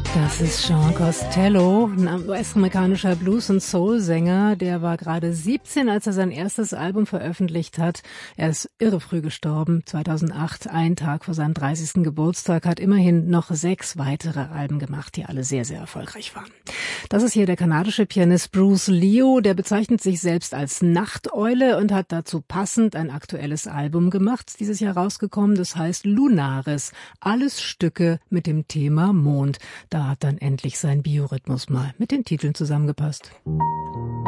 Das ist Sean Costello, ein US-amerikanischer Blues- und Soul-Sänger. Der war gerade 17, als er sein erstes Album veröffentlicht hat. Er ist irre früh gestorben, 2008, einen Tag vor seinem 30. Geburtstag, hat immerhin noch 6 weitere Alben gemacht, die alle sehr, sehr erfolgreich waren. Das ist hier der kanadische Pianist Bruce Leo, der bezeichnet sich selbst als Nachteule und hat dazu passend ein aktuelles Album gemacht, dieses Jahr rausgekommen, das heißt Lunaris. Alles Stücke mit dem Thema Mond. Da hat dann endlich sein Biorhythmus mal mit den Titeln zusammengepasst.